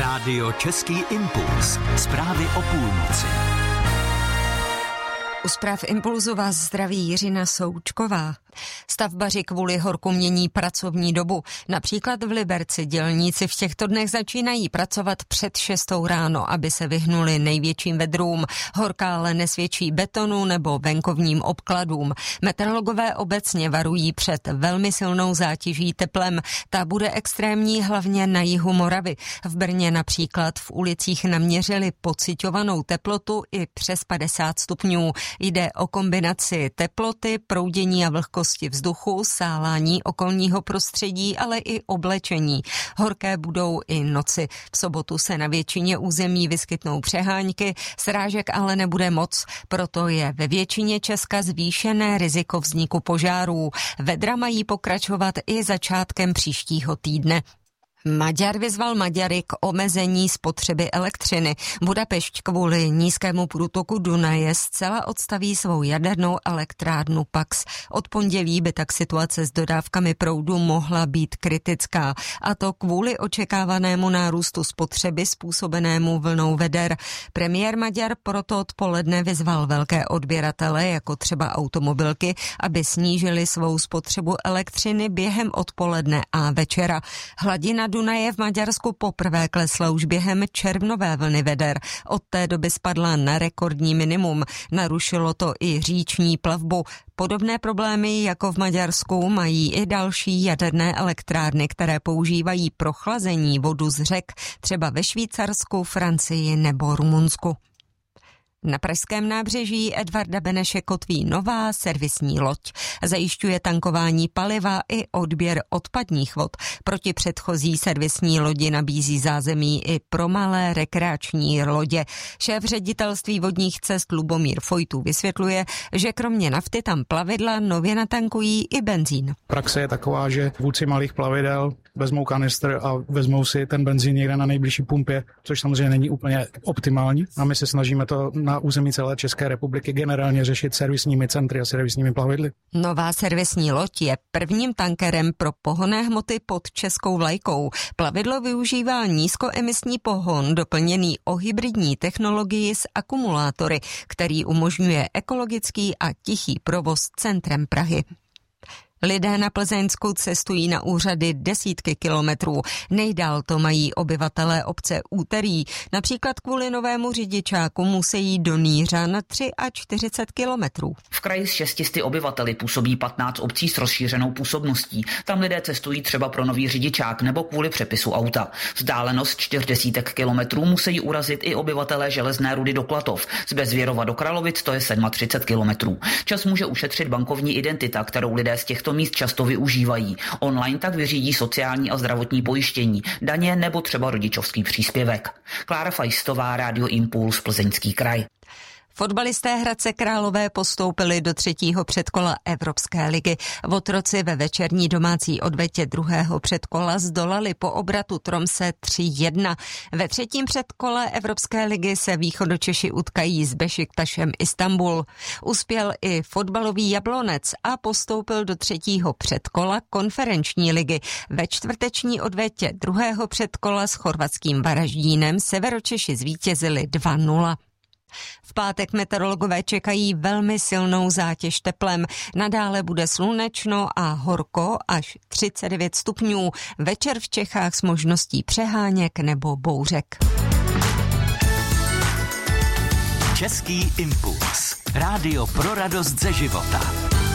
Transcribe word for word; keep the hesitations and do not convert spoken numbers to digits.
Rádio Český impuls. Zprávy o půlnoci. U zpráv Impulzu vás zdraví Jiřina Součková. Stavbaři kvůli horku mění pracovní dobu. Například v Liberci dělníci v těchto dnech začínají pracovat před šestou ráno, aby se vyhnuli největším vedrům. Horka ale nesvědčí betonu nebo venkovním obkladům. Meteorologové obecně varují před velmi silnou zátěží teplem. Ta bude extrémní hlavně na jihu Moravy. V Brně například v ulicích naměřili pociťovanou teplotu i přes padesát stupňů. Jde o kombinaci teploty, proudění a vlhkosti vzduchu, sálání okolního prostředí, ale i oblečení. Horké budou i noci. V sobotu se na většině území vyskytnou přehánky, srážek ale nebude moc, proto je ve většině Česka zvýšené riziko vzniku požárů. Vedra mají pokračovat i začátkem příštího týdne. Maďar vyzval Maďary k omezení spotřeby elektřiny. Budapešť kvůli nízkému průtoku Dunaje zcela odstaví svou jadernou elektrárnu Pax. Od pondělí by tak situace s dodávkami proudu mohla být kritická, a to kvůli očekávanému nárůstu spotřeby způsobenému vlnou veder. Premiér Maďar proto odpoledne vyzval velké odběratele, jako třeba automobilky, aby snížili svou spotřebu elektřiny během odpoledne a večera. Hladina Dunaje v Maďarsku poprvé klesla už během červnové vlny veder. Od té doby spadla na rekordní minimum. Narušilo to i říční plavbu. Podobné problémy jako v Maďarsku mají i další jaderné elektrárny, které používají pro chlazení vodu z řek, třeba ve Švýcarsku, Francii nebo Rumunsku. Na pražském nábřeží Edvarda Beneše kotví nová servisní loď. Zajišťuje tankování paliva i odběr odpadních vod. Proti předchozí servisní lodi nabízí zázemí i pro malé rekreační lodě. Šéf ředitelství vodních cest Lubomír Fojtů vysvětluje, že kromě nafty tam plavidla nově natankují i benzín. Praxe je taková, že vůdci malých plavidel vezmou kanistr a vezmou si ten benzín někde na nejbližší pumpě, což samozřejmě není úplně optimální. A my se snažíme to na území celé České republiky generálně řešit servisními centry a servisními plavidly. Nová servisní loď je prvním tankerem pro pohonné hmoty pod českou vlajkou. Plavidlo využívá nízkoemisní pohon doplněný o hybridní technologii s akumulátory, který umožňuje ekologický a tichý provoz centrem Prahy. Lidé na Plzeňsku cestují na úřady desítky kilometrů. Nejdál to mají obyvatelé obce Úterý. Například kvůli novému řidičáku musí do Nýřan čtyřicet tři kilometrů. V kraji s šestisty obyvateli působí patnáct obcí s rozšířenou působností. Tam lidé cestují třeba pro nový řidičák nebo kvůli přepisu auta. Vzdálenost čtyř desítek kilometrů musí urazit i obyvatelé Železné Rudy do Klatov. Z Bezvěrova do Kralovic to je třicet sedm kilometrů. Čas může ušetřit bankovní identita, kterou lidé z těchto míst často využívají. Online tak vyřídí sociální a zdravotní pojištění, daně nebo třeba rodičovský příspěvek. Klára Fajstová, Rádio Impuls, Plzeňský kraj. Fotbalisté Hradce Králové postoupili do třetího předkola Evropské ligy. Votroci ve večerní domácí odvetě druhého předkola zdolali po obratu Tromse tři jedna. Ve třetím předkole Evropské ligy se Východočeši utkají s Bešiktašem Istanbul. Uspěl i fotbalový Jablonec a postoupil do třetího předkola konferenční ligy. Ve čtvrteční odvetě druhého předkola s chorvatským Varaždínem Severočeši zvítězili dva nula. V pátek meteorologové čekají velmi silnou zátěž teplem. Nadále bude slunečno a horko až třicet devět stupňů. Večer v Čechách s možností přeháněk nebo bouřek. Český impuls. Rádio pro radost ze života.